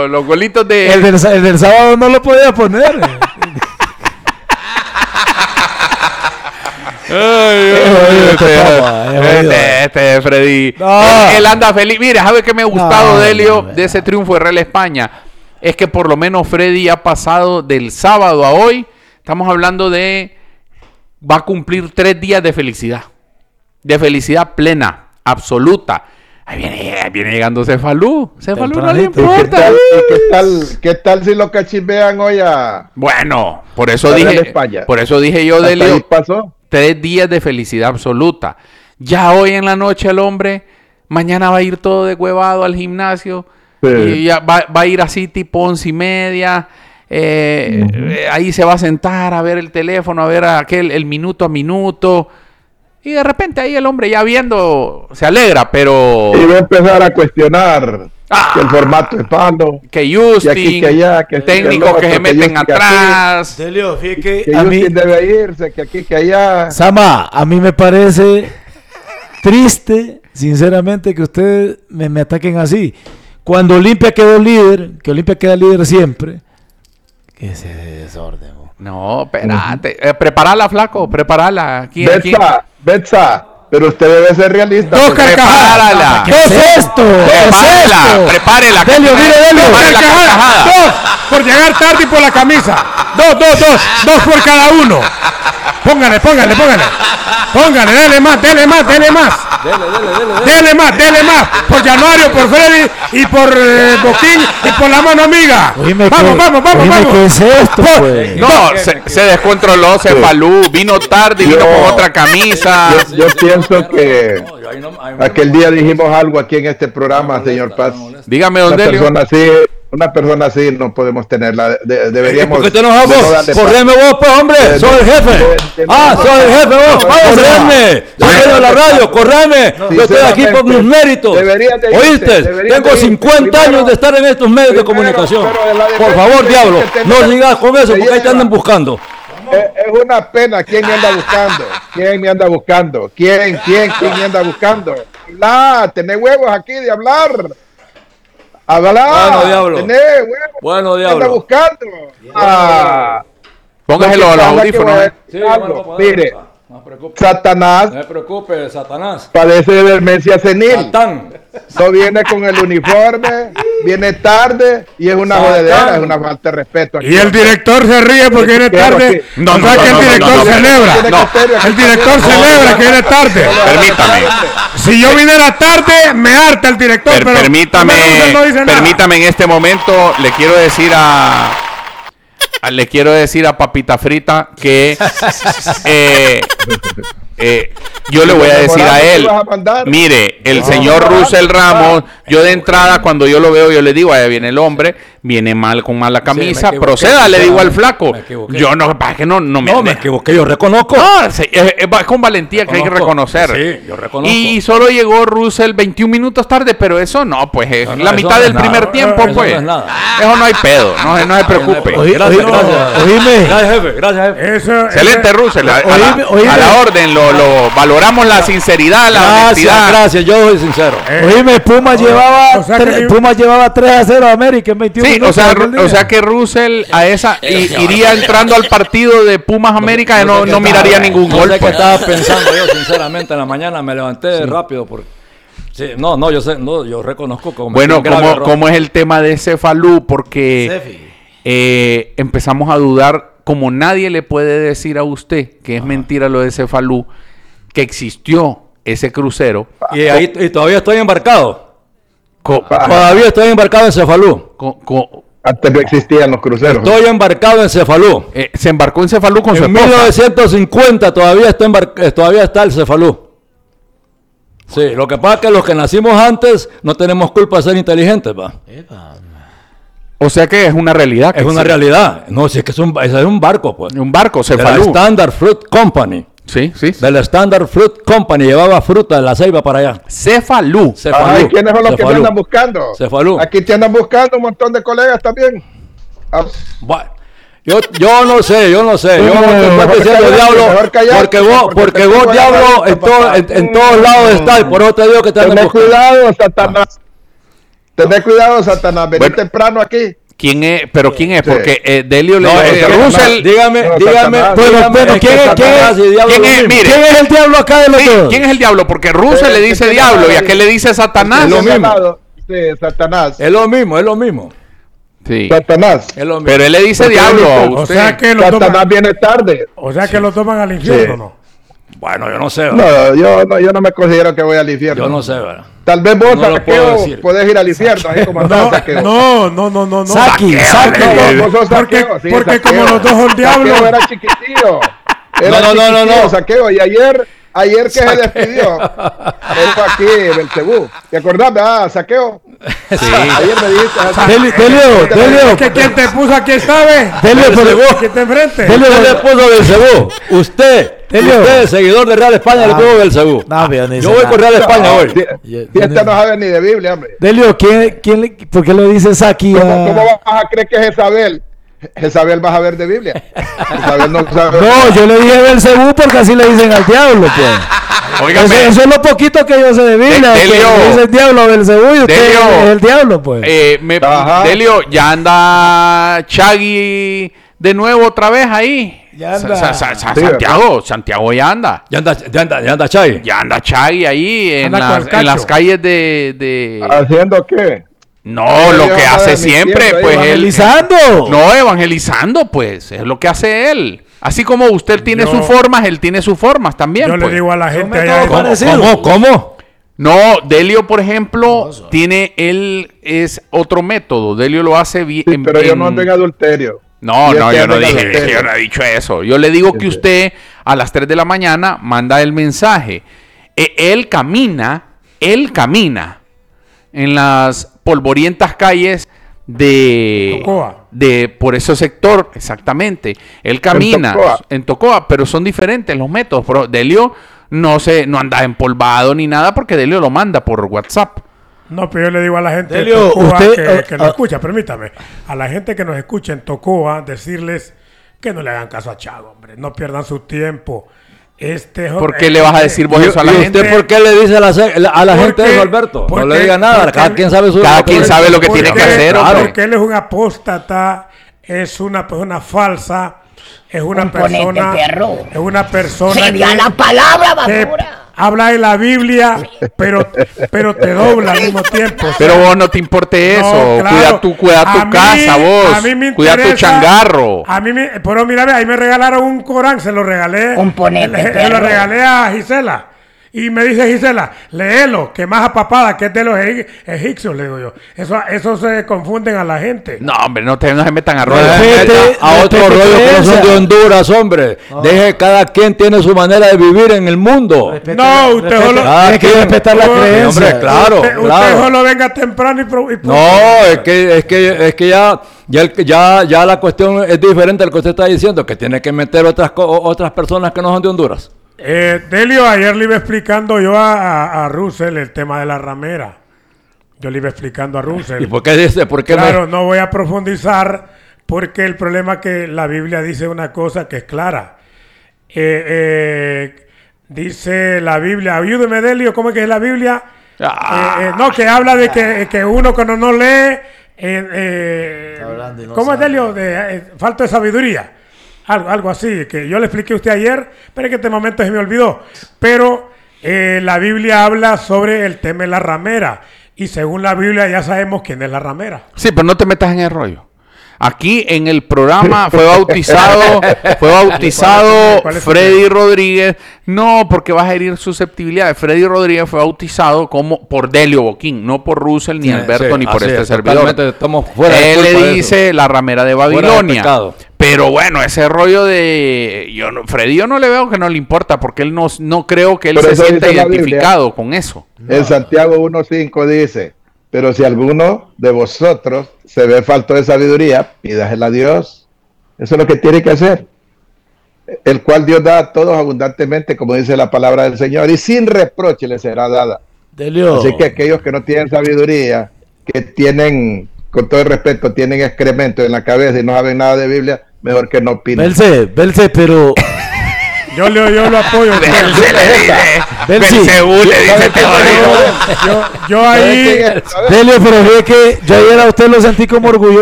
los golitos de... El del sábado no lo podía poner. Este Freddy. No. Él anda feliz. Mire, ¿sabe qué me ha gustado, Delio, de ese triunfo de Real España? Es que por lo menos Freddy ha pasado del sábado a hoy. Estamos hablando de... Va a cumplir 3 días de felicidad. De felicidad plena, absoluta. Ahí viene llegando Cefalú. Cefalú no le importa. ¿Qué tal si lo cachimbean hoy a... Bueno, por eso dije yo, ¿Hasta Delio, ahí pasó? 3 días de felicidad absoluta. Ya hoy en la noche el hombre, mañana va a ir todo de huevado al gimnasio. Sí. Y ya va a ir así tipo 11:30. Ahí se va a sentar a ver el teléfono, a ver el minuto a minuto. Y de repente ahí el hombre ya viendo, se alegra, pero... Y va a empezar a cuestionar que el formato es palo. Que Justin, que aquí, que allá, que técnicos que se meten atrás. Delio, fíjate que a mí... Justin debe irse, que aquí, que allá. Sama, a mí me parece triste, sinceramente, que ustedes me ataquen así. Cuando Olimpia quedó líder, que Olimpia queda líder siempre, que ese desorden. No, espérate. Preparala, flaco, preparala. Betsa, pero usted debe ser realista. ¡Dos carcajadas! ¿Qué es esto? Prepárela. Delio, mire, Delio. Dos por llegar tarde y por la camisa. Dos por cada uno. Póngale. Dele más. Dele más. Por Januario, por Freddy y por Boquín y por la mano amiga. Vamos. ¿Qué es esto, pues? No, se descontroló Cefalú. Vino tarde y vino con otra camisa. Yo pienso que aquel día dijimos algo aquí en este programa, señor Paz. Dígame, don Delio. Una persona así no podemos tenerla. Deberíamos. ¿Por qué te enojas vos? Correme vos, pues, hombre. Soy el jefe. Soy el jefe vos. Correme. Soy de la radio. Correme. Yo estoy aquí por mis méritos. ¿Oíste? Tengo 50 años de estar en estos medios de comunicación. Por favor, diablo, no sigas con eso porque ahí te andan buscando. Es una pena. ¿Quién me anda buscando? ¿Quién me anda buscando? Tenés huevos aquí de hablar. Bueno, diablo. Bueno, diablo. ¿Qué anda buscando? Póngaselo a los audífonos. Sí, mire, Satanás. No me preocupe, Satanás. Padece de demencia senil. Satán. No viene con el uniforme, viene tarde y es una jodedera, es una falta de respeto. Y el director se ríe porque viene tarde. El director celebra. El director celebra que viene tarde. Permítame. Si yo viniera tarde, me harta el director. Pero permítame en este momento, le quiero decir a Papita Frita que yo le voy a decir a él, mire, el señor Russell Ramos, yo de entrada cuando yo lo veo, yo le digo, allá viene el hombre, viene mal con mala camisa, proceda, le digo al flaco. Yo no, para que no me equivoqué, yo reconozco. No, es con valentía que hay que reconocer. Sí, yo reconozco. Y solo llegó Russell 21 minutos tarde, pero eso no, pues es la mitad del primer tiempo, pues. Eso no hay pedo, no se preocupe. Gracias, jefe. Gracias, jefe. Excelente, Russell. A la orden, lo valoramos la sinceridad, la honestidad. Gracias, yo soy sincero. Oíme, Pumas llevaba 3-0 a América en 21 minutos. O sea que Russell a esa iría entrando al partido de Pumas América y no miraría ningún gol. No sé qué estaba pensando yo, sinceramente, en la mañana me levanté rápido porque... Sí, yo sé, yo reconozco como... Bueno, ¿cómo es el tema de Cefalú? Porque empezamos a dudar, como nadie le puede decir a usted que es mentira lo de Cefalú, que existió ese crucero. Y todavía estoy embarcado. Todavía estoy embarcado en Cefalú. Antes no existían los cruceros. Estoy embarcado en Cefalú. Se embarcó en Cefalú con su esposa. En 1950 todavía está el Cefalú. Sí, lo que pasa es que los que nacimos antes no tenemos culpa de ser inteligentes, va. O sea que es una realidad. Es una realidad. No, si es que es un barco, pues. Un barco, Cefalú. De la Standard Fruit Company. Sí. De la Standard Fruit Company. Llevaba fruta de la Ceiba para allá. Cefalú. Ay, ¿quiénes son los que te andan buscando? Cefalú. Aquí te andan buscando un montón de colegas también. Bueno, yo no sé. Yo no te estoy diciendo, diablo, porque vos, diablo, en todos lados estás. Por eso te digo que te andan buscando. Cuidado, Satanás. Tened cuidado, Satanás, vení temprano aquí. ¿Quién es? ¿Pero quién es? Porque Delio le dice... Russell... Dígame. Bueno, ¿quién es? Mire, ¿quién es el diablo acá de los dos? ¿Quién es el diablo? Porque Russell le dice diablo y aquel le dice Satanás. Es lo mismo. Sí, Satanás. Es lo mismo. Sí. Satanás. Pero él le dice diablo a usted. O sea que Satanás viene tarde. O sea que lo toman al infierno, ¿no? Bueno, yo no sé. No, yo no me considero que voy al infierno. Yo no sé, ¿verdad? Tal vez vos, No Saqueo, puedes ir al infierno. Ahí como Saqueo. No. Saki. Vos sos Saqueo. Sí, porque Saqueo. como los dos son diablos. Saqueo era chiquitillo. No. Saqueo. Y ayer que se despidió, él fue aquí, Belcebú. ¿Te acordás? Saqueo. Sí. Ayer me dijiste. Delio. Que quien te puso aquí está, ¿ves? Delio, ¿Quién te enfrente? Delio le puso Belcebú. Usted, seguidor de Real España, le puso Belcebú. Yo voy con Real España hoy. Si este no sabe ni de Biblia, hombre. Delio, ¿por qué le dice Saki? ¿Cómo vas a creer que es Jezabel? Jezabel vas a ver de Biblia. Jezabel no sabe. No, yo le dije Belcebú porque así le dicen al diablo, pues. Óigame. Eso es lo poquito que yo sé de Biblia. Delio. Le dice el diablo a Belcebú y usted es el diablo, pues. Delio, ya anda Chagui de nuevo otra vez ahí. Ya anda. Santiago ya anda. Ya anda Chay. Ya anda Chagui ahí en las calles de... ¿Haciendo qué? No, lo que hace siempre, pues evangelizando. Evangelizando, pues, es lo que hace él. Así como usted tiene sus formas, él tiene sus formas también. Yo pues. le digo a la gente ¿Cómo? No, Delio, por ejemplo, él es otro método. Delio lo hace bien. Sí, pero yo no ando en adulterio. No, yo no he dicho eso. Yo le digo que usted a las 3 de la mañana manda el mensaje. Él camina en las polvorientas calles por ese sector, exactamente. Él camina en Tocoa, pero son diferentes los métodos. Pero Delio no anda empolvado ni nada porque Delio lo manda por WhatsApp. No, pero yo le digo a la gente Delio, de Tocoa que nos escucha, permítame, a la gente que nos escucha en Tocoa, decirles que no le hagan caso a Chago, hombre, no pierdan su tiempo. ¿Por qué le vas a decir vos eso a la gente? ¿Usted por qué le dice a la gente eso, Alberto? No le diga nada, cada quien sabe lo que tiene que hacer. Porque él es un apóstata, es una persona falsa, es una persona que la palabra basura. Habla de la Biblia, pero te dobla al mismo tiempo. Pero vos no te importe eso. Claro. Cuida tu casa, vos. Cuida tu changarro. Pero mira, ahí me regalaron un Corán, se lo regalé. Se lo regalé a Gisela. Y me dice Gisela, léelo, que más apapada, que es de los egipcios, le digo yo. Eso se confunden a la gente. No, hombre, no se metan a rollo. A otro rollo que no son de Honduras, hombre. Deje, cada quien tiene su manera de vivir en el mundo. Usted solo... Hay que respetar la creencia. Hombre, claro. Usted solo venga temprano y no, es que ya la cuestión es diferente a lo que usted está diciendo, que tiene que meter otras personas que no son de Honduras. Delio, ayer le iba explicando yo a Russell el tema de la ramera. Yo le iba explicando a Russell. ¿Y por qué dice? Claro, no voy a profundizar porque el problema es que la Biblia dice una cosa que es clara. Dice la Biblia, ayúdeme Delio, ¿cómo es que es la Biblia? Que habla de que uno cuando no lee, ¿cómo es Delio? Falta de sabiduría. Algo así, que yo le expliqué a usted ayer, pero en este momento se me olvidó. Pero la Biblia habla sobre el tema de la ramera. Y según la Biblia ya sabemos quién es la ramera. Sí, pero no te metas en el rollo. Aquí en el programa fue bautizado Freddy Rodríguez. No, porque vas a herir susceptibilidades. Freddy Rodríguez fue bautizado por Delio Boquín, no por Russell, ni Alberto, ni por este servidor. Él le dice la ramera de Babilonia. Pero bueno, ese rollo de... Freddy yo no le veo que no le importa, porque él no creo que él se sienta identificado con eso. En Santiago 1.5 dice... Pero si alguno de vosotros se ve falto de sabiduría, pídasela a Dios. Eso es lo que tiene que hacer. El cual Dios da a todos abundantemente, como dice la palabra del Señor, y sin reproche les será dada. Delio. Así que aquellos que no tienen sabiduría, que tienen, con todo el respeto, tienen excremento en la cabeza y no saben nada de Biblia, mejor que no opinen. Belce, pero Yo lo apoyo. Belcebú le dice yo ahí. Delio, pero ve que yo ayer a usted lo sentí como orgulloso.